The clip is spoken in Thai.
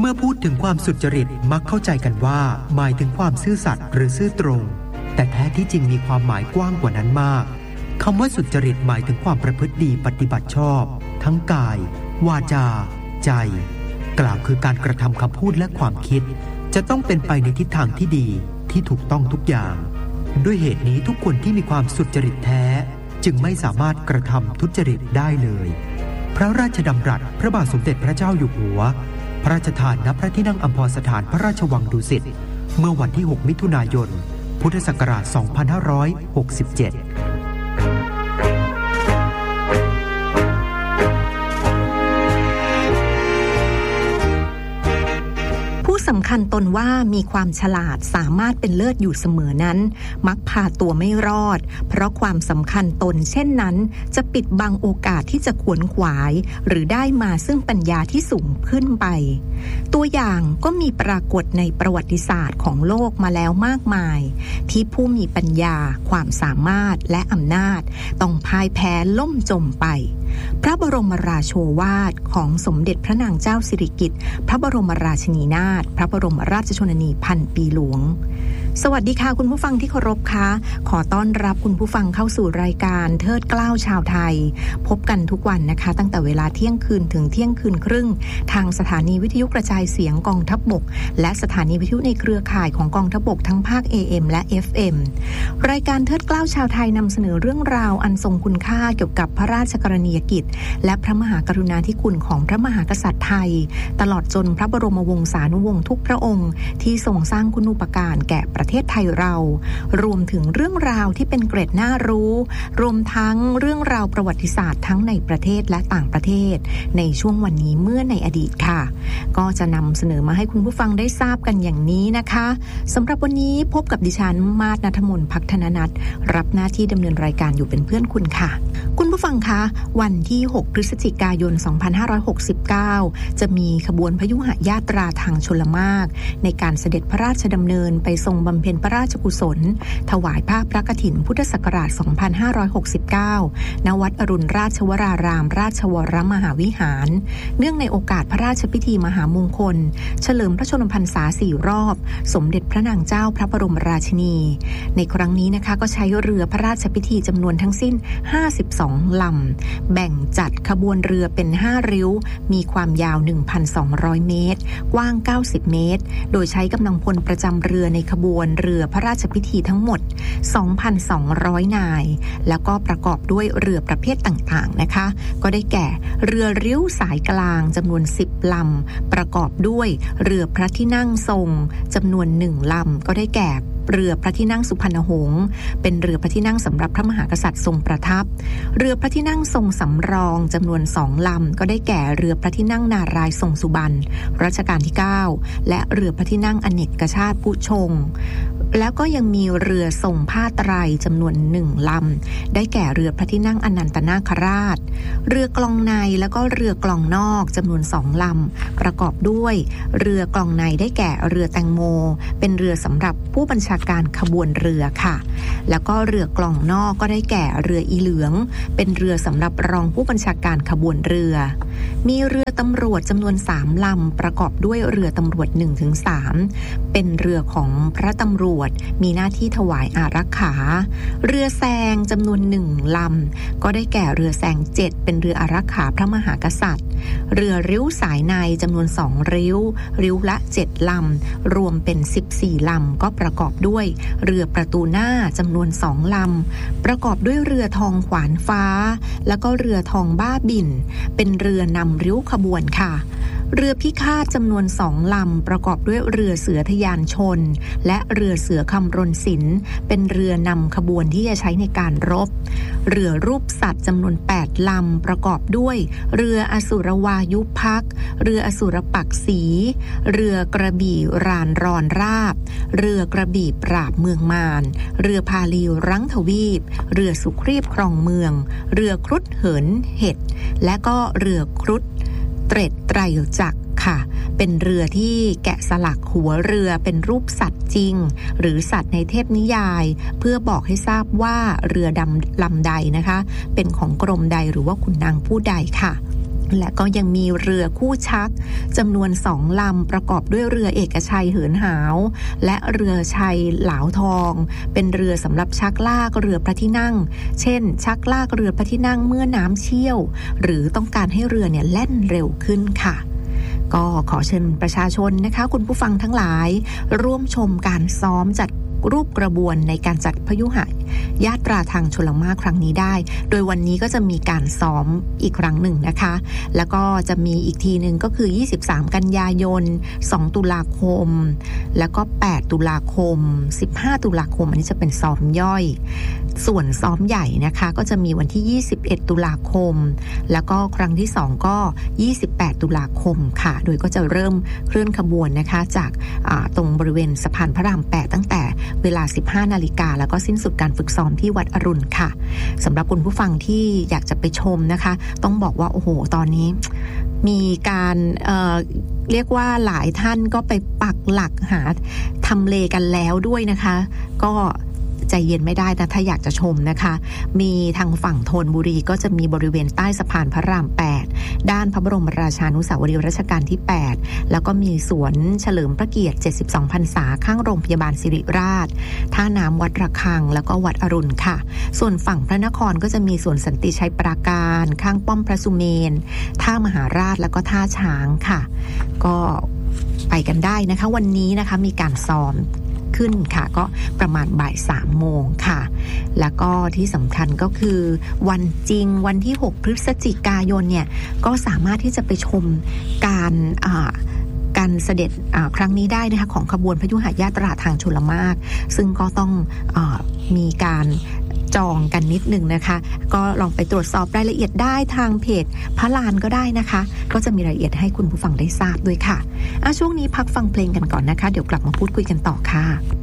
เมื่อพูดถึงความสุจริตมักเข้าใจกันว่าหมายถึงความซื่อสัตย์หรือซื่อตรงแต่แท้ที่จริงมีความหมายกว้างกว่านั้นมากคำว่าสุจริตหมายถึงความประพฤติดีปฏิบัติชอบทั้งกายวาจาใจกล่าวคือการกระทำคำพูดและความคิดจะต้องเป็นไปในทิศทางที่ดีที่ถูกต้องทุกอย่างด้วยเหตุนี้ทุกคนที่มีความสุจริตแท้จึงไม่สามารถกระทำทุจริตได้เลยพระราชดำรัสพระบาทสมเด็จพระเจ้าอยู่หัวพระราชทานณพระที่นั่งอัมพรสถานพระราชวังดุสิตเมื่อวันที่ 6 มิถุนายน พุทธศักราช 2567 สำคัญตนว่ามีความฉลาดสามารถเป็นเลิศอยู่เสมอนั้นมักพาตัวไม่รอดเพราะความสำคัญตนเช่นนั้นจะปิดบังโอกาสที่จะขวนขวายหรือได้มาซึ่งปัญญาที่สูงขึ้นไปตัวอย่างก็มีปรากฏในประวัติศาสตร์ของโลกมาแล้วมากมายที่ผู้มีปัญญาความสามารถและอำนาจต้องพ่ายแพ้ล่มจมไปพระบรมราโชวาทของสมเด็จพระนางเจ้าสิริกิติ์พระบรมราชินีนาถพระบรมราชชนนีพันปีหลวงสวัสดีค่ะคุณผู้ฟังที่เคารพค่ะขอต้อนรับคุณผู้ฟังเข้าสู่รายการเทิดเกล้าชาวไทยพบกันทุกวันนะคะตั้งแต่เวลาเที่ยงคืนถึงเที่ยงคืนครึ่งทางสถานีวิทยุกระจายเสียงกองทัพบกและสถานีวิทยุในเครือข่ายของกองทัพบกทั้งภาค AM และ FM รายการเทิดเกล้าชาวไทยนำเสนอเรื่องราวอันทรงคุณค่าเกี่ยวกับพระราชกรณียกิจและพระมหากรุณาธิคุณของพระมหากษัตริย์ไทยตลอดจนพระบรมวงศานุวงศ์ทุกพระองค์ที่ทรงสร้างคุณูปการแก่ประเทศไทยเรารวมถึงเรื่องราวที่เป็นเกร็ดน่ารู้รวมทั้งเรื่องราวประวัติศาสตร์ทั้งในประเทศและต่างประเทศในช่วงวันนี้เมื่อในอดีตค่ะก็จะนำเสนอมาให้คุณผู้ฟังได้ทราบกันอย่างนี้นะคะสำหรับวันนี้พบกับดิฉันมาศ ณัฐมนต์ ภักธนนัทรับหน้าที่ดำเนินรายการอยู่เป็นเพื่อนคุณค่ะคุณผู้ฟังคะวันที่ 6 พฤศจิกายน 2569จะมีขบวนพยุหญาตราทางชลมารในการเสด็จพระราชดำเนินไปทรงบำเพ็ญพระราชกุศลถวายผ้าพระกฐินพุทธศักราช 2569 ณ วัดอรุณราชวรารามราชวรมหาวิหารเนื่องในโอกาสพระราชพิธีมหามงคลเฉลิมพระชนมพรรษา 4 รอบสมเด็จพระนางเจ้าพระบรมราชินีในครั้งนี้นะคะก็ใช้เรือพระราชพิธีจำนวนทั้งสิ้น52 ลำแบ่งจัดขบวนเรือเป็น5ริ้วมีความยาว 1,200 เมตรกว้าง90 เมตรโดยใช้กำลังพลประจำเรือในขบวนเรือพระราชพิธีทั้งหมด 2,200 นายแล้วก็ประกอบด้วยเรือประเภทต่างๆนะคะก็ได้แก่เรือริ้วสายกลางจำนวน10 ลำประกอบด้วยเรือพระที่นั่งทรงจำนวน1 ลำก็ได้แก่เรือพระที่นั่งสุพรรณหงษ์เป็นเรือพระที่นั่งสำหรับพระมหากษัตริย์ทรงประทับเรือพระที่นั่งทรงสำรองจำนวน2 ลำก็ได้แก่เรือพระที่นั่งนารายณ์ทรงสุบรรณรัชกาลที่9และเรือพระที่นั่งอเนกชาติผู้ชงแล้วก็ยังมีเรือทรงผ้าไตรจำนวน1 ลำได้แก่เรือพระที่นั่งอนันตนาคราชเรือกลองในแล้วก็เรือกลองนอกจำนวน2 ลำประกอบด้วยเรือกลองในได้แก่เรือแตงโมเป็นเรือสำหรับผู้บัญชาการขบวนเรือค่ะแล้วก็เรือกลองนอกก็ได้แก่เรืออีเหลืองเป็นเรือสำหรับรองผู้บัญชาการขบวนเรือมีเรือตำรวจจำนวน3 ลำประกอบด้วยเรือตำรวจ 1-3 เป็นเรือของพระตำรวจมีหน้าที่ถวายอารักขาเรือแซงจำนวน1 ลำก็ได้แก่เรือแซง7เป็นเรืออารักขาพระมหากษัตริย์เรือริ้วสายในจำนวน2 ริ้วละ7 ลำรวมเป็น14 ลำก็ประกอบด้วยเรือประตูหน้าจำนวน2 ลำประกอบด้วยเรือทองขวานฟ้าแล้วก็เรือทองบ้าบินเป็นเรือนำริ้วขบวนค่ะเรือพิฆาตจำนวน2 ลำประกอบด้วยเรือเสือทะยานชนและเรือเสือคำรณศิลป์เป็นเรือนำขบวนที่จะใช้ในการรบเรือรูปสัตว์จำนวน8 ลำประกอบด้วยเรืออสุรวายุภักดิ์เรืออสุรปักษีเรือกระบี่รานรอนราบเรือกระบี่ปราบเมืองมารเรือพาลีรั้งทวีปเรือสุครีบครองเมืองเรือครุฑเหินเห็ดและก็เรือครุฑเตร็ดไตรจักรค่ะเป็นเรือที่แกะสลักหัวเรือเป็นรูปสัตว์จริงหรือสัตว์ในเทพนิยายเพื่อบอกให้ทราบว่าเรือดำลำใดนะคะเป็นของกรมใดหรือว่าขุนนางผู้ใดค่ะและก็ยังมีเรือคู่ชักจำนวน2ลำประกอบด้วยเรือเอกชัยเหินหาวและเรือชัยหลาวทองเป็นเรือสำหรับชักลากเรือพระที่นั่งเช่นชักลากเรือพระที่นั่งเมื่อน้ำเชี่ยวหรือต้องการให้เรือเนี่ยแล่นเร็วขึ้นค่ะก็ขอเชิญประชาชนนะคะคุณผู้ฟังทั้งหลายร่วมชมการซ้อมจัดรูปกระบวนในการจัดพยุหญาตราทางชลมารครั้งนี้ได้โดยวันนี้ก็จะมีการซ้อมอีกครั้งหนึ่งนะคะแล้วก็จะมีอีกทีนึงก็คือ23กันยายน2ตุลาคมแล้วก็8ตุลาคม15ตุลาคมอันนี้จะเป็นซ้อมย่อยส่วนซ้อมใหญ่นะคะก็จะมีวันที่21ตุลาคมแล้วก็ครั้งที่2ก็28ตุลาคมค่ะโดยก็จะเริ่มเคลื่อนขบวนนะคะจากตรงบริเวณสะพานพระราม8ตั้งแต่เวลา 15 นาฬิกาแล้วก็สิ้นสุดการฝึกซ้อมที่วัดอรุณค่ะสำหรับคุณผู้ฟังที่อยากจะไปชมนะคะต้องบอกว่าโอ้โหตอนนี้มีการเรียกว่าหลายท่านก็ไปปักหลักหาทำเลกันแล้วด้วยนะคะก็ใจเย็นไม่ได้นะถ้าอยากจะชมนะคะมีทางฝั่งธนบุรีก็จะมีบริเวณใต้สะพานพระราม8ด้านพระบรมราชานุสาวรีย์รัชกาลที่8แล้วก็มีสวนเฉลิมพระเกียรติ72พรรษาข้างโรงพยาบาลศิริราชท่าน้ำวัดระฆังแล้วก็วัดอรุณค่ะส่วนฝั่งพระนครก็จะมีสวนสันติชัยปราการข้างป้อมพระสุเมนท่ามหาราชแล้วก็ท่าช้างค่ะก็ไปกันได้นะคะวันนี้นะคะมีการซ้อมขึ้นค่ะก็ประมาณบ่าย 3 โมงค่ะแล้วก็ที่สำคัญก็คือวันจริงวันที่6พฤศจิกายนเนี่ยก็สามารถที่จะไปชมการเสด็จครั้งนี้ได้นะคะของขบวนพยุหญาตราทางชลมารซึ่งก็ต้องมีการจองกันนิดนึงนะคะก็ลองไปตรวจสอบรายละเอียดได้ทางเพจพระลานก็ได้นะคะก็จะมีรายละเอียดให้คุณผู้ฟังได้ทราบด้วยค่ะช่วงนี้พักฟังเพลงกันก่อนนะคะเดี๋ยวกลับมาพูดคุยกันต่อค่ะ